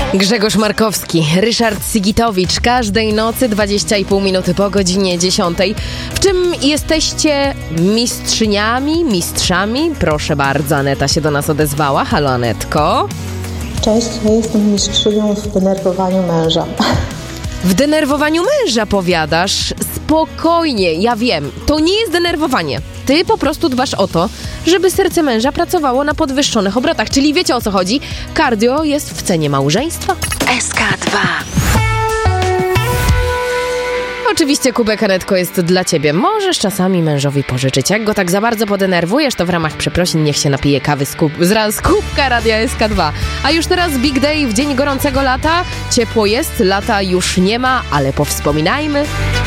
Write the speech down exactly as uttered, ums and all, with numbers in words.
Grzegorz Markowski, Ryszard Sigitowicz. Każdej nocy dwadzieścia i pół minuty po godzinie dziesiątej. W czym jesteście mistrzyniami, mistrzami? Proszę bardzo, Aneta się do nas odezwała. Halo, Anetko. Cześć, ja jestem mistrzynią w denerwowaniu męża. W denerwowaniu męża powiadasz? Spokojnie, ja wiem, to nie jest denerwowanie. Ty po prostu dbasz o to, żeby serce męża pracowało na podwyższonych obrotach. Czyli wiecie, o co chodzi? Cardio jest w cenie małżeństwa. S K dwa. Oczywiście kubek, Anetko, jest dla ciebie. Możesz czasami mężowi pożyczyć. Jak go tak za bardzo podenerwujesz, to w ramach przeprosin niech się napije kawy z, kup- z kubka Radia S K dwa. A już teraz Big Day w dzień gorącego lata. Ciepło jest, lata już nie ma, ale powspominajmy.